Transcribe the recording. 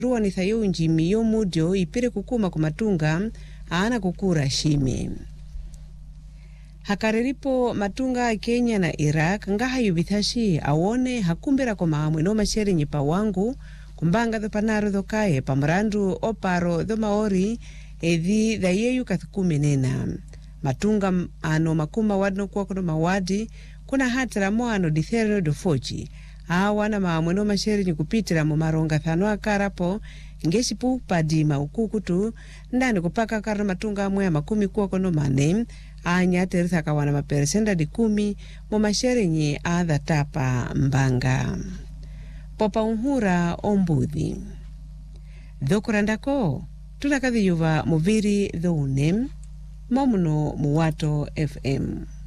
ruwa ni thayo njimi yo mudio ipire kukuma kumatunga aana kukura shime. Hakareripo matunga Kenya na Iraq ngaha yubithashi awone hakumbira kwa maamwe no mashere nyipa wangu kumbanga dho panaro dho kae pamurandu oparo dho maori edhi dhayeyu kathukume nena. Matunga ano makuma wadno kwa kono mawadi kuna hatara mo ano dithero do foji. Wana maamwe no mashere nyukupitira mo maronga thanwa karapo ngeshi pupa di maukukutu ndani kupaka karno matunga amwe ya makumi kwa kono mane anya teritha kawana maperesenda di 10 mo mashere nye adha tapa mbanga. Popa unhura ombudhi. Dhokurandako tunakadhi yuva muviri dho unem momuno muwato FM.